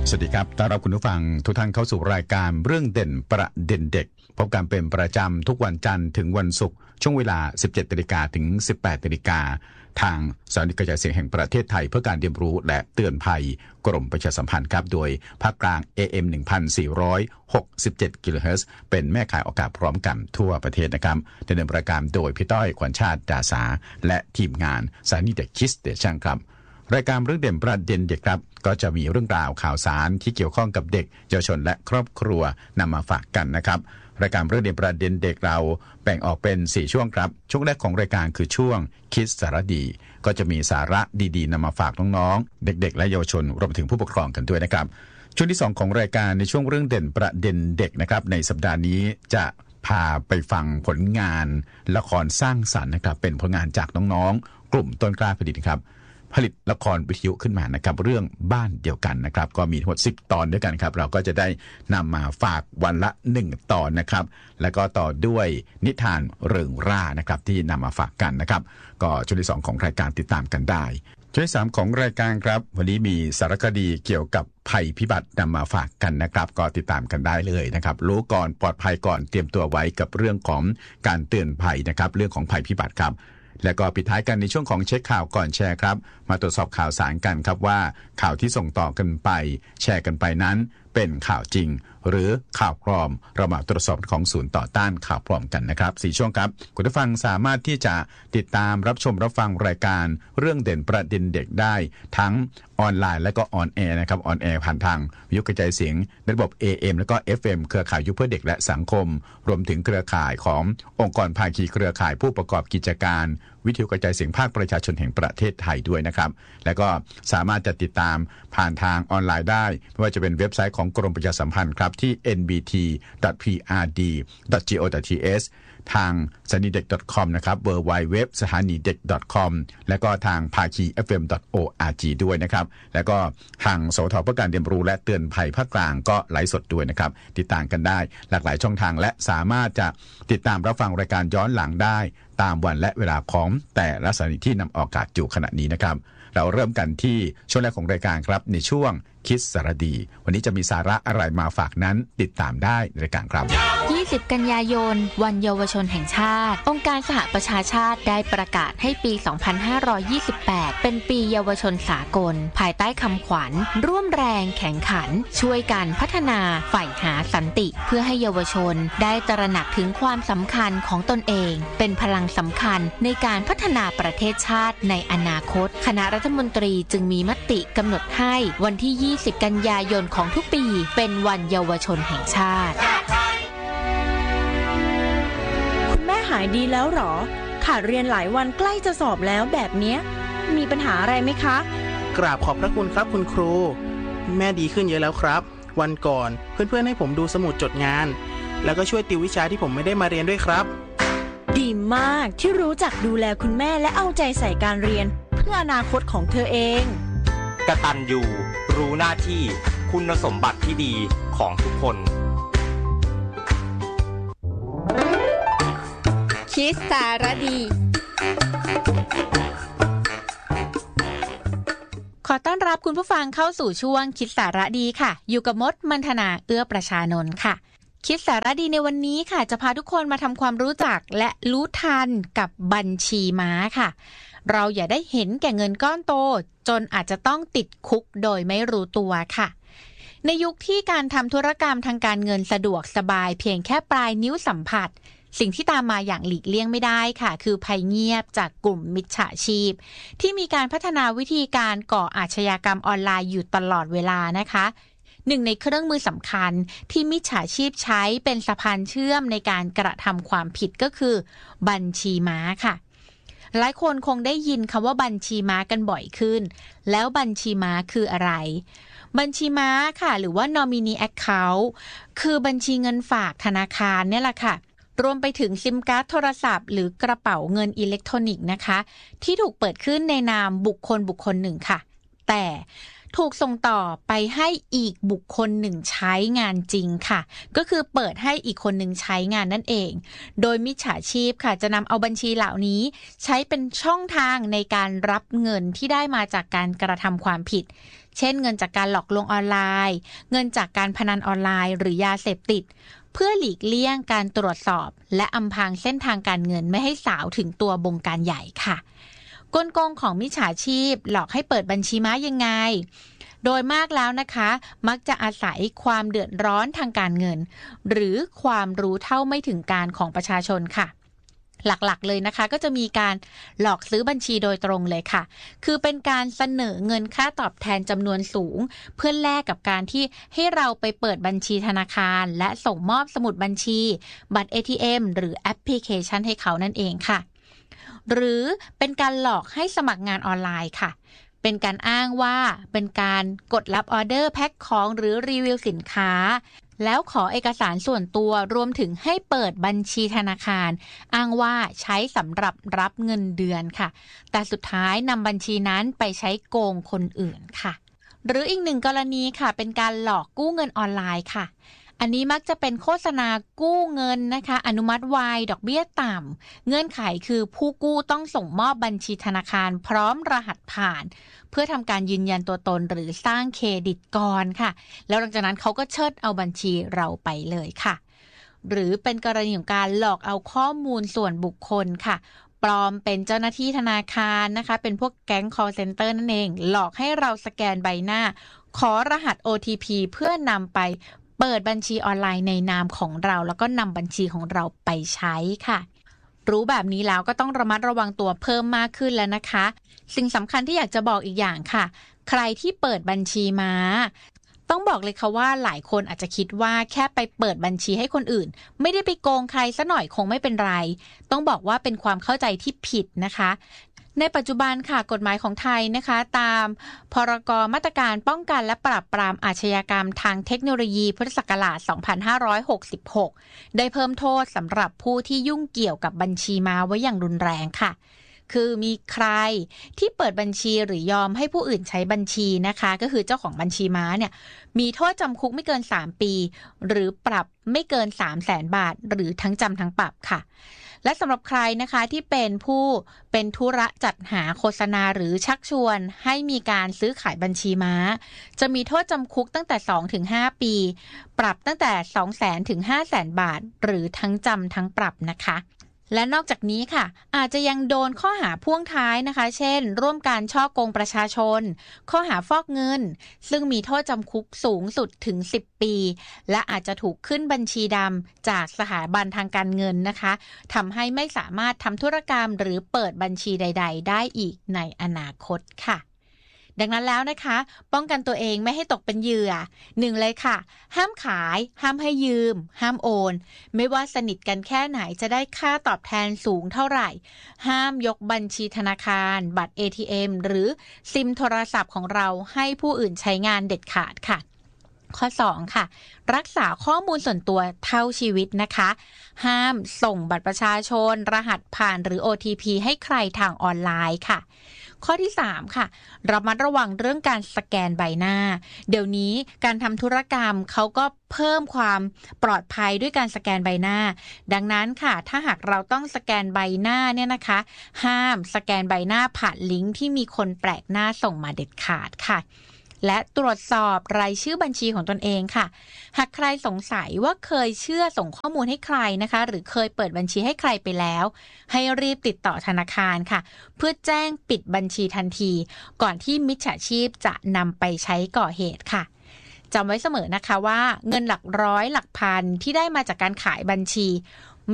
สวัสดีครับต้อนรับคุณผู้ฟังทุกท่านเข้าสู่รายการเรื่องเด่นประเด็นเด็กพบกันเป็นประจำทุกวันจันทร์ถึงวันศุกร์ช่วงเวลา 17:00 นถึง 18:00 นทางสถานีกระจายเสียงแห่งประเทศไทยเพื่อการเรียนรู้และเตือนภัยกรมประชาสัมพันธ์ครับโดยภาคกลาง AM 1467 กิโลเฮิรตซ์เป็นแม่ข่ายออกอากาศพร้อมกันทั่วประเทศนะครับดำเนินรายการโดยพี่ต้อยขวัญชาติดาสาและทีมงานสถานีเด็กคิดสเตชันครับรายการเรื่องเด่นประเด็นเด็กครับก็จะมีเรื่องราวข่าวสารที่เกี่ยวข้องกับเด็กเยาวชนและครอบครัวนำมาฝากกันนะครับรายการเรื่องเด่นประเด็นเด็กเราแบ่งออกเป็น4ช่วงครับช่วงแรกของรายการคือช่วงคิดสารดีก็จะมีสาระดีๆนำมาฝากน้องๆเด็กๆและเยาวชนรวมถึงผู้ปกครองกันด้วยนะครับช่วงที่2ของรายการในช่วงเรื่องเด่นประเด็นเด็กนะครับในสัปดาห์นี้จะพาไปฟังผลงานละครสร้างสรรค์นะครับเป็นผลงานจากน้องๆกลุ่มต้นกล้าผลิตครับผลิตละครวิทยุขึ้นมานะครับเรื่องบ้านเดียวกันนะครับก็มีทั้งหมด10 ตอนด้วยกันครับเราก็จะได้นำมาฝากวันละ1 ตอนนะครับแล้วก็ต่อด้วยนิทานเริงร่านะครับที่นำมาฝากกันนะครับก็ช่วงที่2ของรายการติดตามกันได้ช่วงที่3ของรายการครับวันนี้มีสารคดีเกี่ยวกับภัยพิบัตินำมาฝากกันนะครับก็ติดตามกันได้เลยนะครับรู้ก่อนปลอดภัยก่อนเตรียมตัวไว้กับเรื่องของการเตือนภัยนะครับเรื่องของภัยพิบัติครับและก็ปิดท้ายกันในช่วงของเช็คข่าวก่อนแชร์ครับมาตรวจสอบข่าวสารกันครับว่าข่าวที่ส่งต่อกันไปแชร์กันไปนั้นเป็นข่าวจริงหรือข่าวปลอมเรามาตรวจสอบของศูนย์ต่อต้านข่าวปลอมกันนะครับ4ช่วงครับคุณผู้ฟังสามารถที่จะติดตามรับชมรับฟังรายการเรื่องเด่นประเด็นเด็กได้ทั้งออนไลน์และก็ออนแอร์นะครับออนแอร์ผ่านทางวิทยุกระจายเสียงในระบบ AM และก็ FM เครือข่ายยุคเพื่อเด็กและสังคมรวมถึงเครือข่ายขององค์กรภาคีเครือข่ายผู้ประกอบกิจการวิทยุกระจายเสียงภาคประชาชนแห่งประเทศไทยด้วยนะครับแล้วก็สามารถจะติดตามผ่านทางออนไลน์ได้ไม่ว่าจะเป็นเว็บไซต์ของกรมประชาสัมพันธ์ครับที่ nbt.prd.go.th ทางสถานีเด็ก .com นะครับ www สถานีเด็ก .com แล้วก็ทางภาคี fm.org ด้วยนะครับแล้วก็ทางสวทเพื่อการเรียนรู้และเตือนภัยภาคกลางก็ไลฟ์สดด้วยนะครับติดตามกันได้หลากหลายช่องทางและสามารถจะติดตามรับฟังรายการย้อนหลังได้ตามวันและเวลาของแต่ละสถานีที่นำออกอากาศอยู่ขณะนี้นะครับเราเริ่มกันที่ช่วงแรกของรายการครับในช่วงคิดสารดีวันนี้จะมีสาระอะไรมาฝากนั้นติดตามได้ในรายการครับ 20 กันยายนวันเยาวชนแห่งชาติองค์การสหประชาชาติได้ประกาศให้ปี 2528 เป็นปีเยาวชนสากลภายใต้คำขวัญร่วมแรงแข่งขันช่วยกันพัฒนาใฝ่หาสันติเพื่อให้เยาวชนได้ตระหนักถึงความสำคัญของตนเองเป็นพลังสำคัญในการพัฒนาประเทศชาติในอนาคตคณะรัฐมนตรีจึงมีมติกำหนดให้วันที่ 20 กันยายนของทุกปีเป็นวันเยาวชนแห่งชาติคุณแม่หายดีแล้วหรอขาดเรียนหลายวันใกล้จะสอบแล้วแบบเนี้ยมีปัญหาอะไรไหมคะกราบขอบพระคุณครับคุณครูแม่ดีขึ้นเยอะแล้วครับวันก่อนเพื่อนๆให้ผมดูสมุดจดงานแล้วก็ช่วยติววิชาที่ผมไม่ได้มาเรียนด้วยครับดีมากที่รู้จักดูแลคุณแม่และเอาใจใส่การเรียนเพื่ออนาคตของเธอเองกตัญญูรู้หน้าที่คุณสมบัติที่ดีของทุกคนคิดสารดีขอต้อนรับคุณผู้ฟังเข้าสู่ช่วงคิดสาระดีค่ะอยู่กับมดมันธนาเอื้อประชานนท์ค่ะคิดสาระดีในวันนี้ค่ะจะพาทุกคนมาทำความรู้จักและรู้ทันกับบัญชีม้าค่ะเราอย่าได้เห็นแก่เงินก้อนโตจนอาจจะต้องติดคุกโดยไม่รู้ตัวค่ะในยุคที่การทำธุรกรรมทางการเงินสะดวกสบายเพียงแค่ปลายนิ้วสัมผัสสิ่งที่ตามมาอย่างหลีกเลี่ยงไม่ได้ค่ะคือภัยเงียบจากกลุ่มมิจฉาชีพที่มีการพัฒนาวิธีการก่ออาชญากรรมออนไลน์อยู่ตลอดเวลานะคะหนึ่งในเครื่องมือสำคัญที่มิจฉาชีพใช้เป็นสะพานเชื่อมในการกระทำความผิดก็คือบัญชีม้าค่ะหลายคนคงได้ยินคำว่าบัญชีม้ากันบ่อยขึ้นแล้วบัญชีม้าคืออะไรบัญชีม้าค่ะหรือว่า nominee account คือบัญชีเงินฝากธนาคารเนี่ยแหละค่ะรวมไปถึงซิมการ์ดโทรศัพท์หรือกระเป๋าเงินอิเล็กทรอนิกส์นะคะที่ถูกเปิดขึ้นในนามบุคคลหนึ่งค่ะแต่ถูกส่งต่อไปให้อีกบุคคลหนึ่งใช้งานจริงค่ะก็คือเปิดให้อีกคนหนึ่งใช้งานนั่นเองโดยมิจฉาชีพค่ะจะนำเอาบัญชีเหล่านี้ใช้เป็นช่องทางในการรับเงินที่ได้มาจากการกระทำความผิดเช่นเงินจากการหลอกลวงออนไลน์เงินจากการพนันออนไลน์หรือยาเสพติดเพื่อหลีกเลี่ยงการตรวจสอบและอำพรางเส้นทางการเงินไม่ให้สาวถึงตัวบงการใหญ่ค่ะกลโกงของมิจฉาชีพหลอกให้เปิดบัญชีม้ายังไงโดยมากแล้วนะคะมักจะอาศัยความเดือดร้อนทางการเงินหรือความรู้เท่าไม่ถึงการของประชาชนค่ะหลักๆเลยนะคะก็จะมีการหลอกซื้อบัญชีโดยตรงเลยค่ะคือเป็นการเสนอเงินค่าตอบแทนจำนวนสูงเพื่อแลกกับการที่ให้เราไปเปิดบัญชีธนาคารและส่งมอบสมุดบัญชีบัตร ATM หรือแอปพลิเคชันให้เขานั่นเองค่ะหรือเป็นการหลอกให้สมัครงานออนไลน์ค่ะเป็นการอ้างว่าเป็นการกดรับออเดอร์แพ็คของหรือรีวิวสินค้าแล้วขอเอกสารส่วนตัวรวมถึงให้เปิดบัญชีธนาคารอ้างว่าใช้สำหรับรับเงินเดือนค่ะแต่สุดท้ายนำบัญชีนั้นไปใช้โกงคนอื่นค่ะหรืออีกหนึ่งกรณีค่ะเป็นการหลอกกู้เงินออนไลน์ค่ะอันนี้มักจะเป็นโฆษณากู้เงินนะคะอนุมัติไวดอกเบี้ยต่ำเงื่อนไขคือผู้กู้ต้องส่งมอบบัญชีธนาคารพร้อมรหัสผ่านเพื่อทำการยืนยันตัวตนหรือสร้างเครดิตก่อนค่ะแล้วหลังจากนั้นเขาก็เชิดเอาบัญชีเราไปเลยค่ะหรือเป็นกรณีของการหลอกเอาข้อมูลส่วนบุคคลค่ะปลอมเป็นเจ้าหน้าที่ธนาคารนะคะเป็นพวกแก๊ง call center นั่นเองหลอกให้เราสแกนใบหน้าขอรหัส OTP เพื่อนำไปเปิดบัญชีออนไลน์ในนามของเราแล้วก็นำบัญชีของเราไปใช้ค่ะรู้แบบนี้แล้วก็ต้องระมัดระวังตัวเพิ่มมากขึ้นแล้วนะคะสิ่งสำคัญที่อยากจะบอกอีกอย่างค่ะใครที่เปิดบัญชีม้าต้องบอกเลยค่ะว่าหลายคนอาจจะคิดว่าแค่ไปเปิดบัญชีให้คนอื่นไม่ได้ไปโกงใครซะหน่อยคงไม่เป็นไรต้องบอกว่าเป็นความเข้าใจที่ผิดนะคะในปัจจุบันค่ะกฎหมายของไทยนะคะตามพรก.มาตรการป้องกันและปราบปรามอาชญากรรมทางเทคโนโลยีพุทธศักราช 2566 ได้เพิ่มโทษสำหรับผู้ที่ยุ่งเกี่ยวกับบัญชีม้าไว้อย่างรุนแรงค่ะคือมีใครที่เปิดบัญชีหรือยอมให้ผู้อื่นใช้บัญชีนะคะก็คือเจ้าของบัญชีม้าเนี่ยมีโทษจำคุกไม่เกิน3ปีหรือปรับไม่เกิน 300,000 บาทหรือทั้งจำทั้งปรับค่ะและสำหรับใครนะคะที่เป็นผู้เป็นธุระจัดหาโฆษณาหรือชักชวนให้มีการซื้อขายบัญชีม้าจะมีโทษจำคุกตั้งแต่ 2-5 ปีปรับตั้งแต่ 200,000 ถึง 500,000 บาทหรือทั้งจำทั้งปรับนะคะและนอกจากนี้ค่ะอาจจะยังโดนข้อหาพ่วงท้ายนะคะเช่นร่วมการฉ้อโกงประชาชนข้อหาฟอกเงินซึ่งมีโทษจำคุกสูงสุดถึง10 ปีและอาจจะถูกขึ้นบัญชีดำจากสถาบันทางการเงินนะคะทำให้ไม่สามารถทำธุรกรรมหรือเปิดบัญชีใดๆได้อีกในอนาคตค่ะดังนั้นแล้วนะคะป้องกันตัวเองไม่ให้ตกเป็นเหยื่อ1เลยค่ะห้ามขายห้ามให้ยืมห้ามโอนไม่ว่าสนิทกันแค่ไหนจะได้ค่าตอบแทนสูงเท่าไหร่ห้ามยกบัญชีธนาคารบัตร ATM หรือซิมโทรศัพท์ของเราให้ผู้อื่นใช้งานเด็ดขาดค่ะข้อ2ค่ะรักษาข้อมูลส่วนตัวเท่าชีวิตนะคะห้ามส่งบัตรประชาชนรหัสผ่านหรือ OTP ให้ใครทางออนไลน์ค่ะข้อที่3ค่ะระมัดระวังเรื่องการสแกนใบหน้าเดี๋ยวนี้การทำธุรกรรมเขาก็เพิ่มความปลอดภัยด้วยการสแกนใบหน้าดังนั้นค่ะถ้าหากเราต้องสแกนใบหน้าเนี่ยนะคะห้ามสแกนใบหน้าผ่านลิงก์ที่มีคนแปลกหน้าส่งมาเด็ดขาดค่ะและตรวจสอบรายชื่อบัญชีของตนเองค่ะหากใครสงสัยว่าเคยเชื่อส่งข้อมูลให้ใครนะคะหรือเคยเปิดบัญชีให้ใครไปแล้วให้รีบติดต่อธนาคารค่ะเพื่อแจ้งปิดบัญชีทันทีก่อนที่มิจฉาชีพจะนำไปใช้ก่อเหตุค่ะจำไว้เสมอนะคะว่าเงินหลักร้อยหลักพันที่ได้มาจากการขายบัญชี